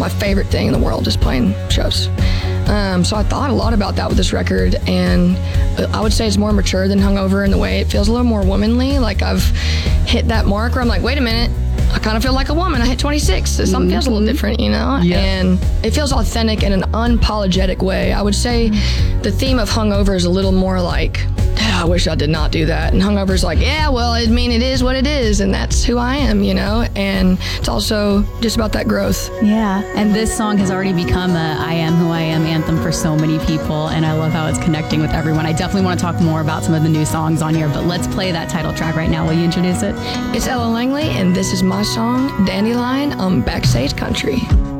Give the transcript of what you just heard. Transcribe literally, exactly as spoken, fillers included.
my favorite thing in the world is playing shows. Um, so I thought a lot about that with this record, and I would say it's more mature than Hungover in the way it feels a little more womanly. Like I've hit that mark where I'm like, wait a minute, I kind of feel like a woman. I hit twenty-six, so something feels a little different, you know? Yeah. And it feels authentic in an unapologetic way. I would say the theme of Hungover is a little more like, "Ah, I wish I did not do that." And Hungover's like, yeah, well, I mean, it is what it is, and that's who I am, you know? And it's also just about that growth. Yeah, and this song has already become a I Am Who I Am anthem for so many people, and I love how it's connecting with everyone. I definitely want to talk more about some of the new songs on here, but let's play that title track right now. Will you introduce it? It's Ella Langley, and this is my song, Dandelion, on Backstage Country.